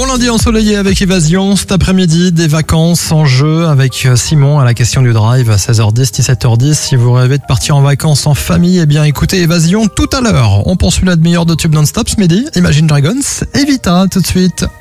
lundi ensoleillé avec Évasion. Cet après-midi, des vacances en jeu avec Simon à la question du drive à 16h10, 17h10. Si vous rêvez de partir en vacances en famille, eh bien écoutez Évasion tout à l'heure. On poursuit la demi-heure de tube non-stop ce midi. Imagine Dragons et Vita tout de suite.